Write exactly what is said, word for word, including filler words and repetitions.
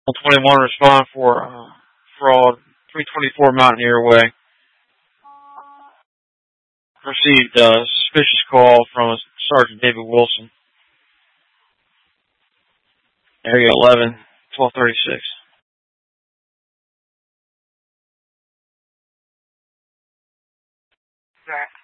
twenty-one respond for uh, fraud. three twenty-four Mountaineer Way. Received a suspicious call from Sergeant David Wilson. Area eleven, twelve thirty-six. Right.